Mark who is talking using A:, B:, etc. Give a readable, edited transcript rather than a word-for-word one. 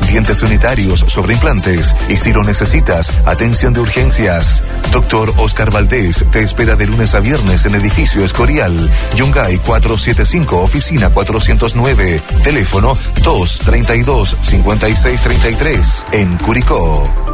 A: dientes unitarios sobre implantes y si lo necesitas, atención de urgencias. Doctor Oscar Valdés te espera de lunes a viernes en Edificio Escorial, Yungay 475, oficina 409, teléfono 232-5633, en Curicó.